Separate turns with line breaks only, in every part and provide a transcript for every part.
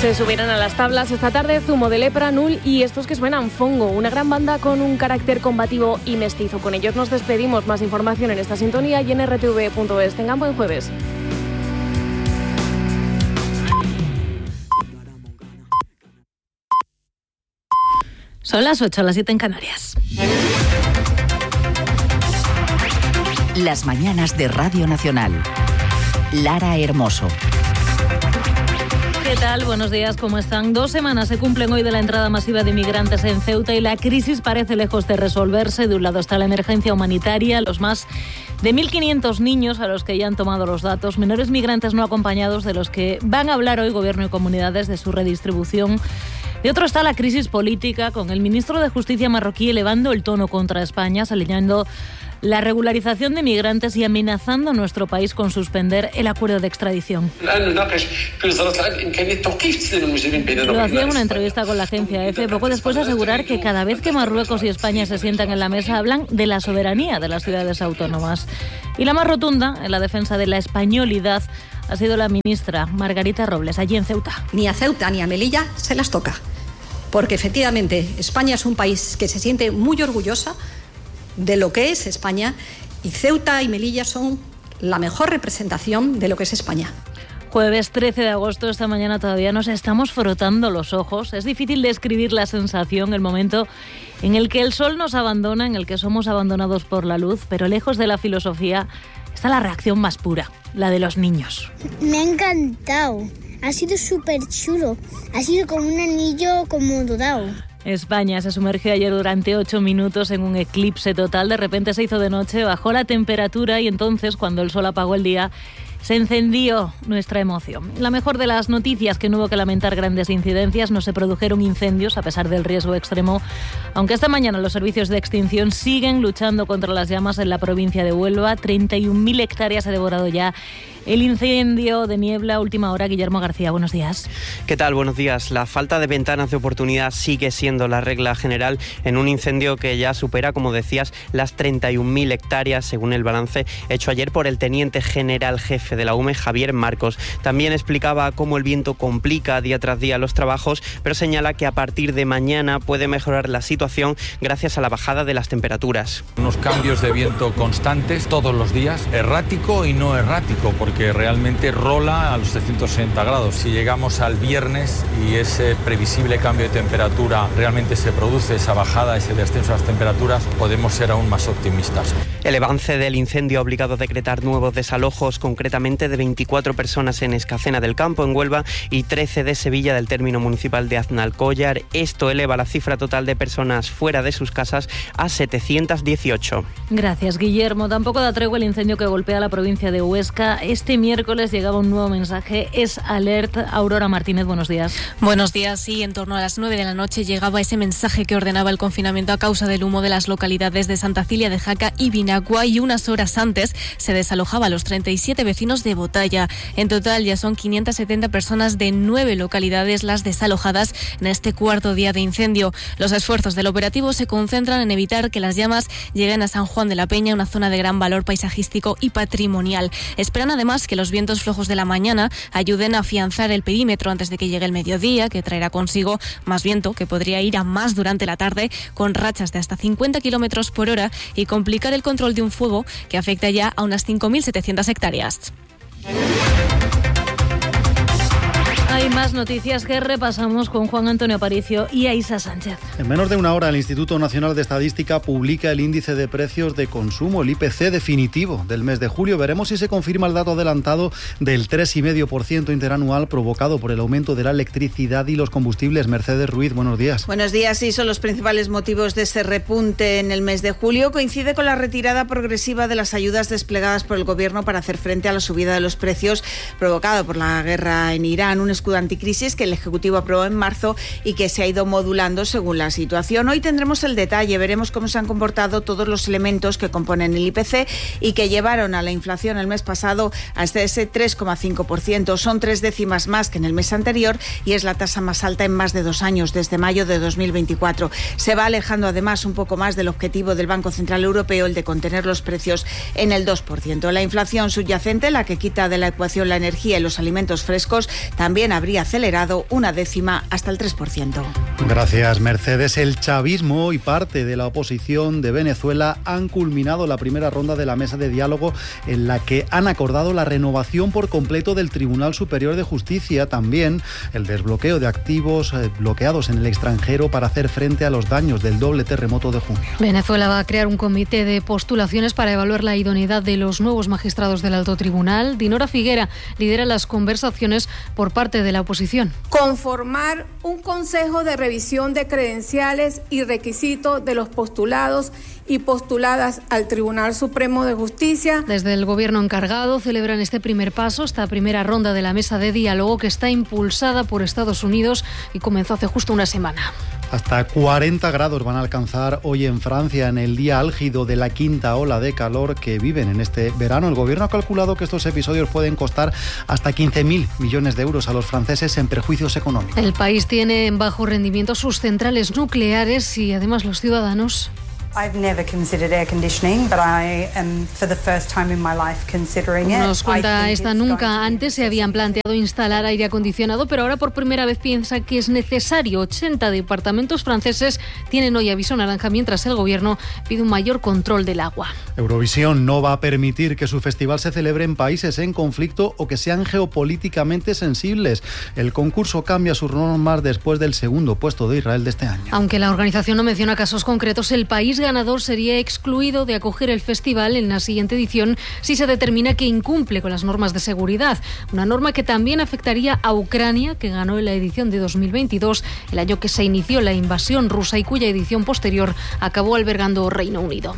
Se subirán a las tablas esta tarde Zumo de Lepra, Null y estos que suenan Fongo, una gran banda con un carácter combativo y mestizo. Con ellos nos despedimos. Más información en esta sintonía y en rtv.es. Tengan buen jueves.
Son las 8, las 7 en Canarias.
Las mañanas de Radio Nacional. Lara Hermoso.
¿Qué tal? Buenos días, ¿cómo están? 2 semanas se cumplen hoy de la entrada masiva de migrantes en Ceuta y la crisis parece lejos de resolverse. De un lado está la emergencia humanitaria, los más de 1.500 niños a los que ya han tomado los datos, menores migrantes no acompañados de los que van a hablar hoy Gobierno y comunidades de su redistribución. De otro está la crisis política, con el ministro de Justicia marroquí elevando el tono contra España, señalando la regularización de migrantes y amenazando a nuestro país con suspender el acuerdo de extradición. Lo hacía en una entrevista con la agencia EFE, poco después de asegurar que cada vez que Marruecos y España se sientan en la mesa hablan de la soberanía de las ciudades autónomas. Y la más rotunda en la defensa de la españolidad ha sido la ministra Margarita Robles, allí en Ceuta.
Ni a Ceuta ni a Melilla se las toca, porque efectivamente España es un país que se siente muy orgullosa de lo que es España y Ceuta y Melilla son la mejor representación de lo que es España.
Jueves 13 de agosto, esta mañana todavía nos estamos frotando los ojos. Es difícil describir la sensación, el momento en el que el sol nos abandona, en el que somos abandonados por la luz, pero lejos de la filosofía está la reacción más pura, la de los niños.
Me ha encantado, ha sido súper chulo, ha sido como un anillo como dorado.
España se sumergió ayer durante 8 minutos en un eclipse total. De repente se hizo de noche, bajó la temperatura y entonces, cuando el sol apagó el día, se encendió nuestra emoción. La mejor de las noticias, que no hubo que lamentar grandes incidencias, no se produjeron incendios a pesar del riesgo extremo, aunque esta mañana los servicios de extinción siguen luchando contra las llamas en la provincia de Huelva. 31.000 hectáreas ha devorado ya el incendio de Niebla. Última hora, Guillermo García, buenos días.
¿Qué tal? Buenos días. La falta de ventanas de oportunidad sigue siendo la regla general en un incendio que ya supera, como decías, las 31.000 hectáreas, según el balance hecho ayer por el teniente general jefe de la UME, Javier Marcos. También explicaba cómo el viento complica día tras día los trabajos, pero señala que a partir de mañana puede mejorar la situación gracias a la bajada de las temperaturas.
Unos cambios de viento constantes todos los días, errático y no errático, porque realmente rola a los 360 grados. Si llegamos al viernes y ese previsible cambio de temperatura realmente se produce, esa bajada, ese descenso de las temperaturas, podemos ser aún más optimistas.
El avance del incendio ha obligado a decretar nuevos desalojos, concretamente de 24 personas en Escacena del Campo, en Huelva, y 13 de Sevilla, del término municipal de Aznalcóllar. Esto eleva la cifra total de personas fuera de sus casas a 718.
Gracias, Guillermo. Tampoco da tregua el incendio que golpea la provincia de Huesca. Este miércoles llegaba un nuevo mensaje, es alert. Aurora Martínez, buenos días.
Buenos días, sí, en torno a las 9 de la noche llegaba ese mensaje que ordenaba el confinamiento a causa del humo de las localidades de Santa Cilia de Jaca y Vinagua, y unas horas antes se desalojaba a los 37 vecinos de Botalla. En total ya son 570 personas de 9 localidades las desalojadas en este cuarto día de incendio. Los esfuerzos del operativo se concentran en evitar que las llamas lleguen a San Juan de la Peña, una zona de gran valor paisajístico y patrimonial. Esperan además que los vientos flojos de la mañana ayuden a afianzar el perímetro antes de que llegue el mediodía, que traerá consigo más viento, que podría ir a más durante la tarde, con rachas de hasta 50 kilómetros por hora, y complicar el control de un fuego que afecta ya a unas 5.700 hectáreas.
Hay más noticias que repasamos con Juan Antonio Aparicio y Aisa Sánchez.
En menos de una hora, el Instituto Nacional de Estadística publica el índice de precios de consumo, el IPC definitivo del mes de julio. Veremos si se confirma el dato adelantado del 3,5% interanual provocado por el aumento de la electricidad y los combustibles. Mercedes Ruiz, buenos días.
Buenos días. Sí, son los principales motivos de ese repunte en el mes de julio. Coincide con la retirada progresiva de las ayudas desplegadas por el Gobierno para hacer frente a la subida de los precios provocada por la guerra en Irán. Un escudo anticrisis que el Ejecutivo aprobó en marzo y que se ha ido modulando según la situación. Hoy tendremos el detalle, veremos cómo se han comportado todos los elementos que componen el IPC y que llevaron a la inflación el mes pasado hasta ese 3,5%. Son 3 décimas más que en el mes anterior y es la tasa más alta en más de 2 años, desde mayo de 2024. Se va alejando además un poco más del objetivo del Banco Central Europeo, el de contener los precios en el 2%. La inflación subyacente, la que quita de la ecuación la energía y los alimentos frescos, también ha habría acelerado 1/10 hasta el 3%.
Gracias, Mercedes. El chavismo y parte de la oposición de Venezuela han culminado la primera ronda de la mesa de diálogo en la que han acordado la renovación por completo del Tribunal Superior de Justicia, también el desbloqueo de activos bloqueados en el extranjero para hacer frente a los daños del doble terremoto de junio.
Venezuela va a crear un comité de postulaciones para evaluar la idoneidad de los nuevos magistrados del Alto Tribunal. Dinora Figuera lidera las conversaciones por parte de la oposición.
Conformar un consejo de revisión de credenciales y requisitos de los postulados y postuladas al Tribunal Supremo de Justicia.
Desde el gobierno encargado celebran este primer paso, esta primera ronda de la mesa de diálogo que está impulsada por Estados Unidos y comenzó hace justo una semana.
Hasta 40 grados van a alcanzar hoy en Francia en el día álgido de la quinta ola de calor que viven en este verano. El gobierno ha calculado que estos episodios pueden costar hasta 15.000 millones de euros a los franceses en perjuicios económicos.
El país tiene en bajo rendimiento sus centrales nucleares y además los ciudadanos.
I've never considered air conditioning, but I am for the first time in my life considering it.
Nos cuenta esta, nunca antes se habían planteado instalar aire acondicionado, pero ahora por primera vez piensa que es necesario. 80 departamentos franceses tienen hoy aviso naranja, mientras el gobierno pide un mayor control del agua.
Eurovisión no va a permitir que su festival se celebre en países en conflicto o que sean geopolíticamente sensibles. El concurso cambia sus normas después del segundo puesto de Israel de este año.
Aunque la organización no menciona casos concretos, el país ganador sería excluido de acoger el festival en la siguiente edición si se determina que incumple con las normas de seguridad. Una norma que también afectaría a Ucrania, que ganó en la edición de 2022, el año que se inició la invasión rusa y cuya edición posterior acabó albergando Reino Unido.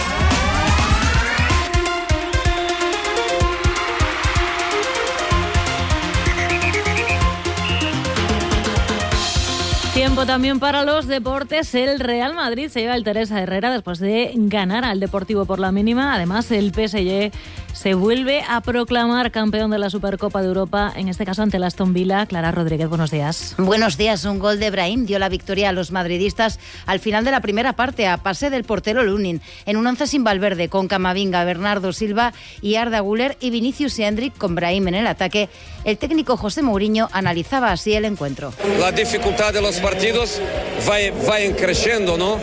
Tiempo también para los deportes. El Real Madrid se lleva el Teresa Herrera después de ganar al Deportivo por la mínima. Además, el PSG se vuelve a proclamar campeón de la Supercopa de Europa, en este caso ante el Aston Villa. Clara Rodríguez, buenos días.
Buenos días. Un gol de Brahim dio la victoria a los madridistas al final de la primera parte, a pase del portero Lunin, en un 11 sin Valverde, con Camavinga, Bernardo Silva y Arda Güler y Vinicius y Endrick con Brahim en el ataque. El técnico José Mourinho analizaba así el encuentro.
La dificultad de los partidos vayan creciendo, ¿no?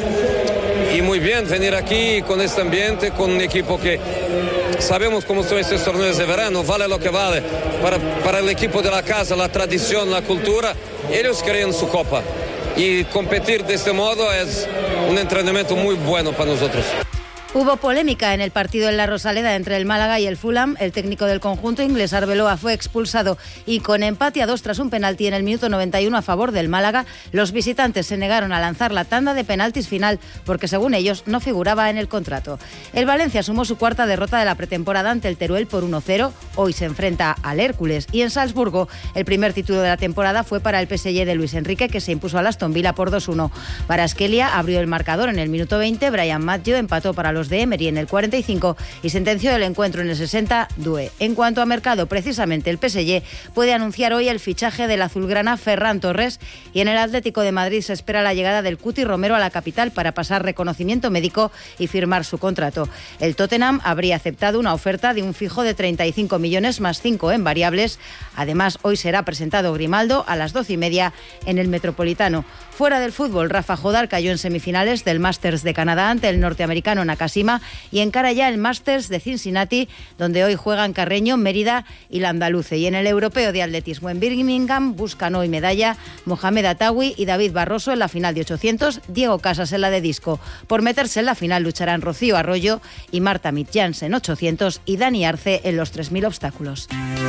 Y muy bien venir aquí con este ambiente, con un equipo que sabemos cómo son estos torneos de verano, vale lo que vale. Para el equipo de la casa, la tradición, la cultura, ellos creen su copa. Y competir de este modo es un entrenamiento muy bueno para nosotros.
Hubo polémica en el partido en la Rosaleda entre el Málaga y el Fulham. El técnico del conjunto inglés, Arbeloa, fue expulsado y con empate a 2 tras un penalti en el minuto 91 a favor del Málaga, los visitantes se negaron a lanzar la tanda de penaltis final porque, según ellos, no figuraba en el contrato. El Valencia sumó su cuarta derrota de la pretemporada ante el Teruel por 1-0. Hoy se enfrenta al Hércules. Y en Salzburgo, el primer título de la temporada fue para el PSG de Luis Enrique, que se impuso al Aston Villa por 2-1. Kvaratskhelia abrió el marcador en el minuto 20. Brian Maggio empató para los de Emery en el 45 y sentenció el encuentro en el 60 Doué. En cuanto a mercado, precisamente el PSG puede anunciar hoy el fichaje del azulgrana Ferran Torres, y en el Atlético de Madrid se espera la llegada del Cuti Romero a la capital para pasar reconocimiento médico y firmar su contrato. El Tottenham habría aceptado una oferta de un fijo de 35 millones más 5 en variables. Además, hoy será presentado Grimaldo a las 12:30 en el Metropolitano. Fuera del fútbol, Rafa Jodar cayó en semifinales del Masters de Canadá ante el norteamericano Nakashima y encara ya el Masters de Cincinnati, donde hoy juegan Carreño, Mérida y Landaluce. Y en el europeo de atletismo en Birmingham buscan hoy medalla Mohamed Atawi y David Barroso en la final de 800, Diego Casas en la de disco. Por meterse en la final lucharán Rocío Arroyo y Marta Mitjans en 800 y Dani Arce en los 3000 obstáculos.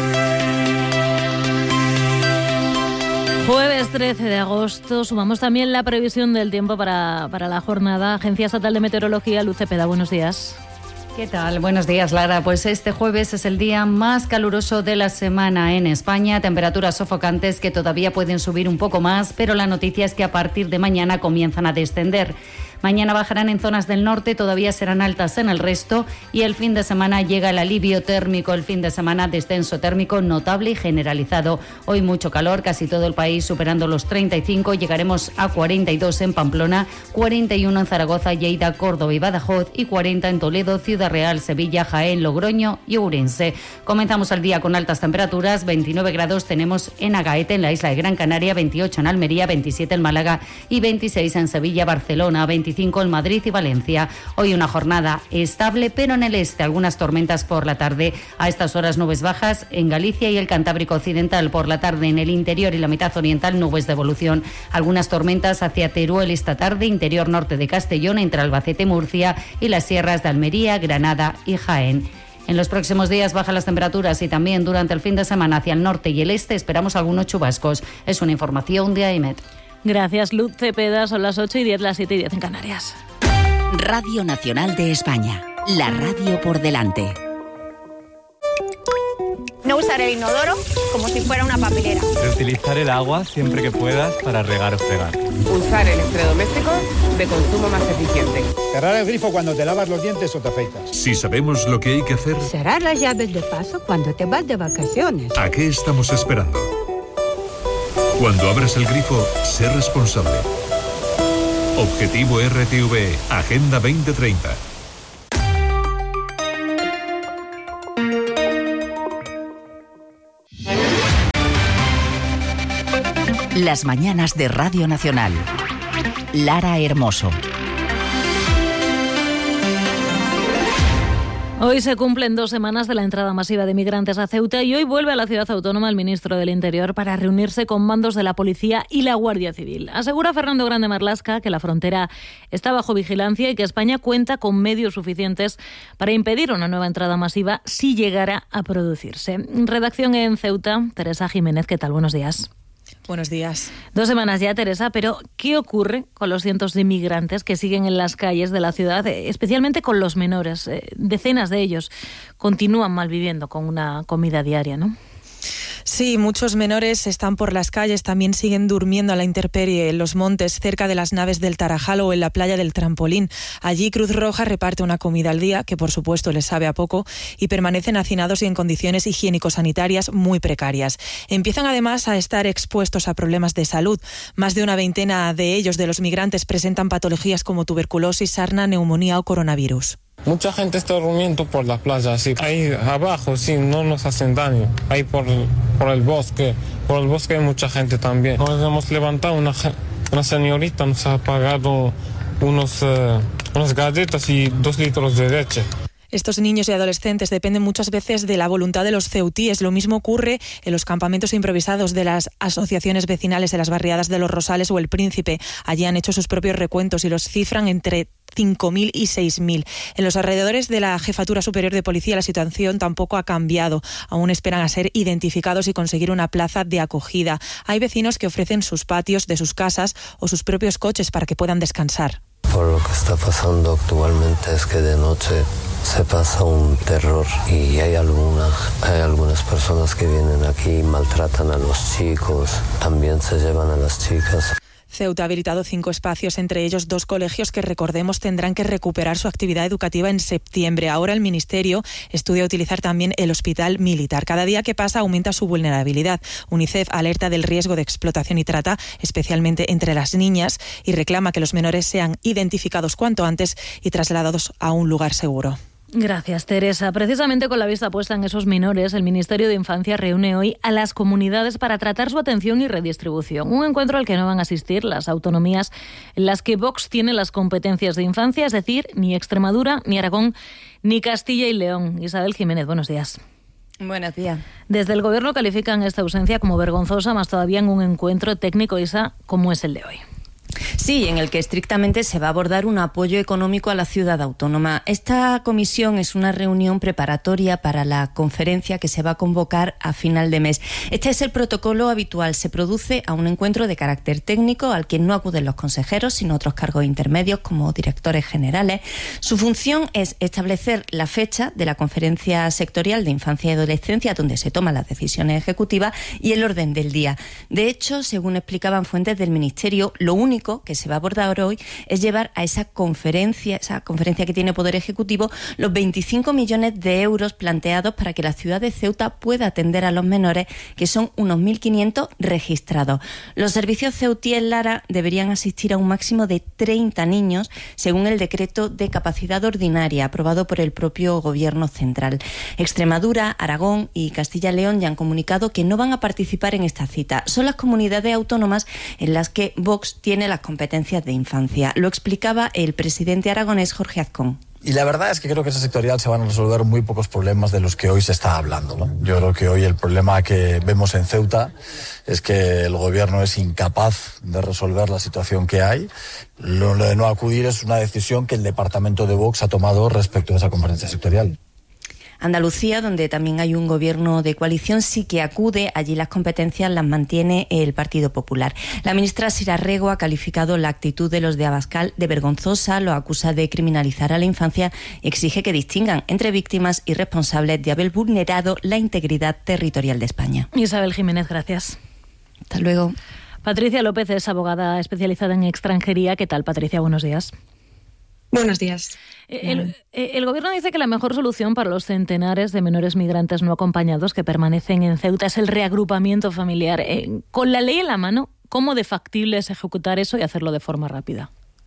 Jueves 13 de agosto, sumamos también la previsión del tiempo para la jornada. Agencia Estatal de Meteorología, Luz Cepeda, buenos días.
¿Qué tal? Buenos días, Lara. Pues este jueves es el día más caluroso de la semana en España. Temperaturas sofocantes que todavía pueden subir un poco más, pero la noticia es que a partir de mañana comienzan a descender. Mañana bajarán en zonas del norte, todavía serán altas en el resto y el fin de semana llega el alivio térmico. El fin de semana descenso térmico notable y generalizado. Hoy mucho calor, casi todo el país superando los 35, llegaremos a 42 en Pamplona, 41 en Zaragoza, Lleida, Córdoba y Badajoz y 40 en Toledo, Ciudad Real, Sevilla, Jaén, Logroño y Ourense. Comenzamos el día con altas temperaturas, 29 grados tenemos en Agaete, en la isla de Gran Canaria, 28 en Almería, 27 en Málaga y 26 en Sevilla, Barcelona, 25 en Madrid y Valencia. Hoy una jornada estable, pero en el este algunas tormentas por la tarde. A estas horas nubes bajas en Galicia y el Cantábrico Occidental. Por la tarde en el interior y la mitad oriental nubes de evolución. Algunas tormentas hacia Teruel esta tarde, interior norte de Castellón, entre Albacete, Murcia y las sierras de Almería, Granada y Jaén. En los próximos días bajan las temperaturas y también durante el fin de semana hacia el norte y el este esperamos algunos chubascos. Es una información de AEMET.
Gracias, Luz Cepeda. Son las 8:10, las 7:10 en Canarias.
Radio Nacional de España. La radio por delante.
No usar el inodoro como si fuera una papelera.
Reutilizar el agua siempre que puedas para regar o fregar.
Usar electrodomésticos de consumo más eficiente.
Cerrar el grifo cuando te lavas los dientes o te afeitas.
Si sabemos lo que hay que hacer...
Cerrar las llaves de paso cuando te vas de vacaciones.
¿A qué estamos esperando? Cuando abras el grifo, sé responsable. Objetivo RTV, Agenda 2030.
Las mañanas de Radio Nacional. Lara Hermoso.
Hoy se cumplen 2 semanas de la entrada masiva de migrantes a Ceuta y hoy vuelve a la ciudad autónoma el ministro del Interior para reunirse con mandos de la Policía y la Guardia Civil. Asegura Fernando Grande Marlaska que la frontera está bajo vigilancia y que España cuenta con medios suficientes para impedir una nueva entrada masiva si llegara a producirse. Redacción en Ceuta, Teresa Jiménez, ¿qué tal? Buenos días.
Buenos días.
2 semanas ya, Teresa, pero ¿qué ocurre con los cientos de inmigrantes que siguen en las calles de la ciudad, especialmente con los menores? Decenas de ellos continúan malviviendo con una comida diaria, ¿no?
Sí, muchos menores están por las calles, también siguen durmiendo a la intemperie en los montes, cerca de las naves del Tarajal o en la playa del Trampolín. Allí Cruz Roja reparte una comida al día, que por supuesto les sabe a poco, y permanecen hacinados y en condiciones higiénico-sanitarias muy precarias. Empiezan además a estar expuestos a problemas de salud. Más de una veintena de ellos, de los migrantes, presentan patologías como tuberculosis, sarna, neumonía o coronavirus.
Mucha gente está durmiendo por la playa, sí. Ahí abajo, sí, no nos hacen daño. Ahí por el bosque hay mucha gente también. Nos hemos levantado, una señorita nos ha pagado unas galletas y 2 litros de leche.
Estos niños y adolescentes dependen muchas veces de la voluntad de los ceutíes. Lo mismo ocurre en los campamentos improvisados de las asociaciones vecinales en las barriadas de Los Rosales o El Príncipe. Allí han hecho sus propios recuentos y los cifran entre 5.000 y 6.000. En los alrededores de la Jefatura Superior de Policía la situación tampoco ha cambiado. Aún esperan a ser identificados y conseguir una plaza de acogida. Hay vecinos que ofrecen sus patios de sus casas o sus propios coches para que puedan descansar.
Por lo que está pasando actualmente es que de noche se pasa un terror y hay algunas personas que vienen aquí y maltratan a los chicos, también se llevan a las chicas.
Ceuta ha habilitado 5 espacios, entre ellos 2 colegios que, recordemos, tendrán que recuperar su actividad educativa en septiembre. Ahora el Ministerio estudia utilizar también el hospital militar. Cada día que pasa aumenta su vulnerabilidad. UNICEF alerta del riesgo de explotación y trata, especialmente entre las niñas, y reclama que los menores sean identificados cuanto antes y trasladados a un lugar seguro.
Gracias, Teresa. Precisamente con la vista puesta en esos menores, el Ministerio de Infancia reúne hoy a las comunidades para tratar su atención y redistribución. Un encuentro al que no van a asistir las autonomías en las que Vox tiene las competencias de infancia, es decir, ni Extremadura, ni Aragón, ni Castilla y León. Isabel Jiménez, buenos días.
Buenos días.
Desde el Gobierno califican esta ausencia como vergonzosa, más todavía en un encuentro técnico, Isa, como es el de hoy.
Sí, en el que estrictamente se va a abordar un apoyo económico a la ciudad autónoma. Esta comisión es una reunión preparatoria para la conferencia que se va a convocar a final de mes. Este es el protocolo habitual. Se produce a un encuentro de carácter técnico al que no acuden los consejeros, sino otros cargos intermedios como directores generales. Su función es establecer la fecha de la conferencia sectorial de infancia y adolescencia, donde se toman las decisiones ejecutivas, y el orden del día. De hecho, según explicaban fuentes del Ministerio, lo único que que se va a abordar hoy es llevar a esa conferencia que tiene Poder Ejecutivo, los 25 millones de euros planteados para que la ciudad de Ceuta pueda atender a los menores, que son unos 1.500 registrados. Los servicios ceutíes, Lara, deberían asistir a un máximo de 30 niños, según el decreto de capacidad ordinaria aprobado por el propio Gobierno central. Extremadura, Aragón y Castilla y León ya han comunicado que no van a participar en esta cita. Son las comunidades autónomas en las que Vox tiene las competencias de infancia. Lo explicaba el presidente aragonés Jorge Azcón.
Y la verdad es que creo que esa sectorial se van a resolver muy pocos problemas de los que hoy se está hablando, ¿no? Yo creo que hoy el problema que vemos en Ceuta es que el gobierno es incapaz de resolver la situación que hay. Lo de no acudir es una decisión que el departamento de Vox ha tomado respecto a esa conferencia sectorial.
Andalucía, donde también hay un gobierno de coalición, sí que acude. Allí las competencias las mantiene el Partido Popular. La ministra Sira Rego ha calificado la actitud de los de Abascal de vergonzosa, lo acusa de criminalizar a la infancia y exige que distingan entre víctimas y responsables de haber vulnerado la integridad territorial de España.
Isabel Jiménez, gracias.
Hasta luego.
Patricia López es abogada especializada en extranjería. ¿Qué tal, Patricia? Buenos días.
Buenos días.
El Gobierno dice que la mejor solución para los centenares de menores migrantes no acompañados que permanecen en Ceuta es el reagrupamiento familiar. Con la ley en la mano, ¿cómo de factible es ejecutar eso y hacerlo de forma rápida?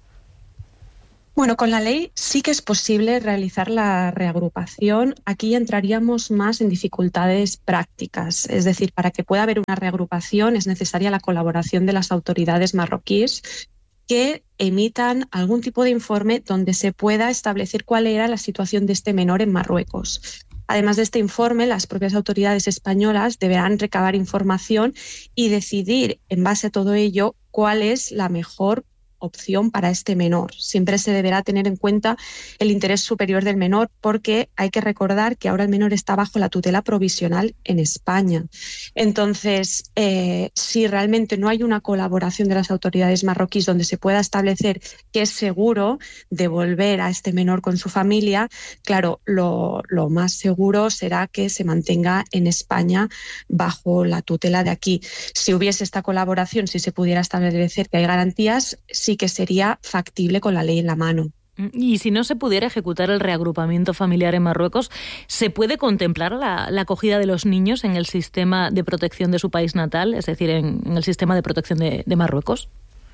Bueno, con la ley sí que es posible realizar la reagrupación. Aquí entraríamos más en dificultades prácticas. Es decir, para que pueda haber una reagrupación es necesaria la colaboración de las autoridades marroquíes que emitan algún tipo de informe donde se pueda establecer cuál era la situación de este menor en Marruecos. Además de este informe, las propias autoridades españolas deberán recabar información y decidir, en base a todo ello, cuál es la mejor opción para este menor. Siempre se deberá tener en cuenta el interés superior del menor, porque hay que recordar que ahora el menor está bajo la tutela provisional en España. Entonces, si realmente no hay una colaboración de las autoridades marroquíes donde se pueda establecer que es seguro devolver a este menor con su familia, claro, lo más seguro será que se mantenga en España bajo la tutela de aquí. Si hubiese esta colaboración, si se pudiera establecer que hay garantías, sí que sería factible con la ley en la mano.
Y si no se pudiera ejecutar el reagrupamiento familiar en Marruecos, ¿se puede contemplar la acogida de los niños en el sistema de protección de su país natal, es decir, en el sistema de protección de Marruecos?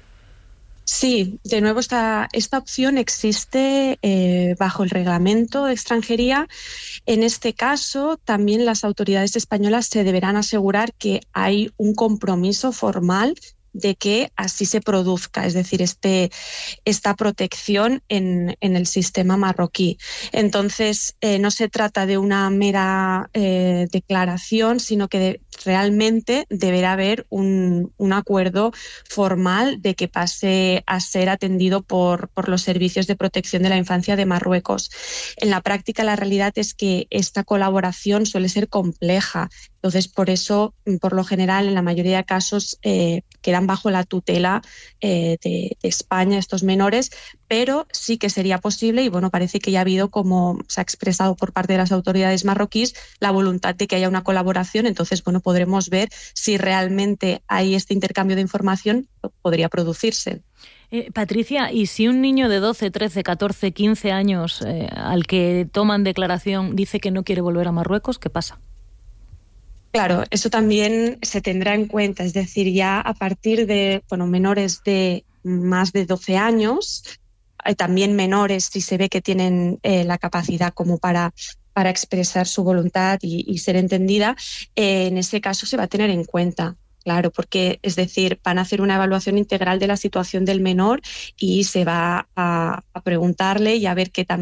Sí, de nuevo esta opción existe bajo el reglamento de extranjería. En este caso, también las autoridades españolas se deberán asegurar que hay un compromiso formal de que así se produzca, es decir, esta protección en el sistema marroquí. Entonces, no se trata de una mera declaración, sino que realmente deberá haber un acuerdo formal de que pase a ser atendido por los servicios de protección de la infancia de Marruecos. En la práctica, la realidad es que esta colaboración suele ser compleja. Entonces, por eso, por lo general, en la mayoría de casos, quedan bajo la tutela de España estos menores, pero sí que sería posible, y bueno, parece que ya ha habido, como se ha expresado por parte de las autoridades marroquíes, la voluntad de que haya una colaboración. Entonces, bueno, podremos ver si realmente hay este intercambio de información, podría producirse.
Patricia, ¿y si un niño de 12, 13, 14, 15 años al que toman declaración dice que no quiere volver a Marruecos, qué pasa?
Claro, eso también se tendrá en cuenta, es decir, ya a partir de menores de más de 12 años, también menores si se ve que tienen la capacidad como para expresar su voluntad y ser entendida, en ese caso se va a tener en cuenta. Claro, porque es decir, van a hacer una evaluación integral de la situación del menor y se va a preguntarle y a ver qué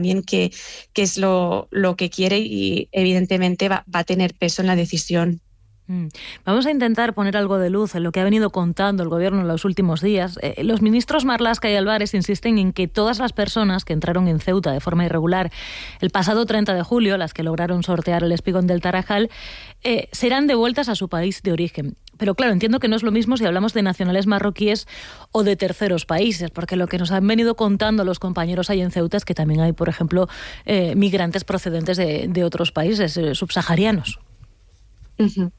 es lo que quiere, y evidentemente va a tener peso en la decisión.
Vamos a intentar poner algo de luz en lo que ha venido contando el Gobierno en los últimos días. Los ministros Marlaska y Álvarez insisten en que todas las personas que entraron en Ceuta de forma irregular el pasado 30 de julio, las que lograron sortear el espigón del Tarajal, serán devueltas a su país de origen. Pero claro, entiendo que no es lo mismo si hablamos de nacionales marroquíes o de terceros países, porque lo que nos han venido contando los compañeros ahí en Ceuta es que también hay, por ejemplo, migrantes procedentes de otros países subsaharianos.
Uh-huh.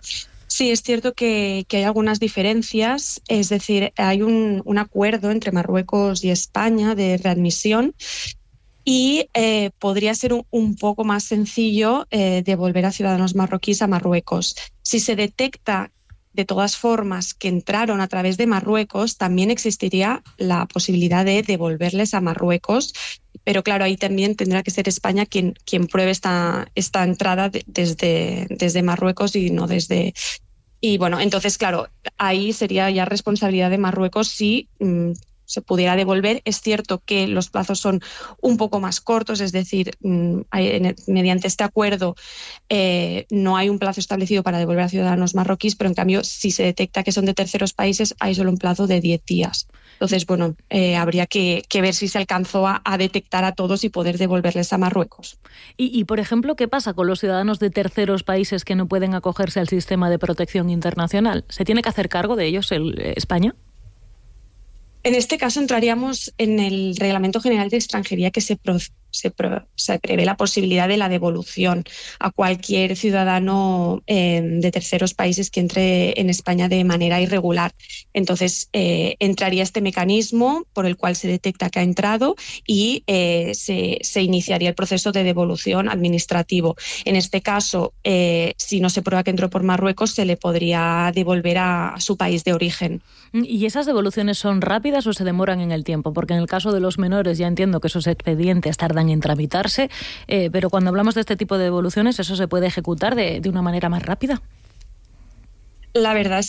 Sí, es cierto que hay algunas diferencias, es decir, hay un acuerdo entre Marruecos y España de readmisión y podría ser un poco más sencillo devolver a ciudadanos marroquíes a Marruecos. Si se detecta de todas formas que entraron a través de Marruecos, también existiría la posibilidad de devolverles a Marruecos, pero claro, ahí también tendrá que ser España quien pruebe esta entrada desde Marruecos y no desde... Y bueno, entonces claro, ahí sería ya responsabilidad de Marruecos si se pudiera devolver. Es cierto que los plazos son un poco más cortos, es decir, mediante este acuerdo no hay un plazo establecido para devolver a ciudadanos marroquíes, pero en cambio si se detecta que son de terceros países hay solo un plazo de 10 días. Entonces, bueno, habría que ver si se alcanzó a detectar a todos y poder devolverles a Marruecos.
Y, por ejemplo, ¿qué pasa con los ciudadanos de terceros países que no pueden acogerse al sistema de protección internacional? ¿Se tiene que hacer cargo de ellos España?
En este caso entraríamos en el Reglamento General de Extranjería, que se prevé la posibilidad de la devolución a cualquier ciudadano de terceros países que entre en España de manera irregular. Entonces entraría este mecanismo por el cual se detecta que ha entrado y se iniciaría el proceso de devolución administrativo. En este caso, si no se prueba que entró por Marruecos, se le podría devolver a su país de origen.
¿Y esas devoluciones son rápidas o se demoran en el tiempo? Porque en el caso de los menores ya entiendo que esos expedientes tardan en tramitarse, pero cuando hablamos de este tipo de devoluciones, ¿eso se puede ejecutar de una manera más rápida?
La verdad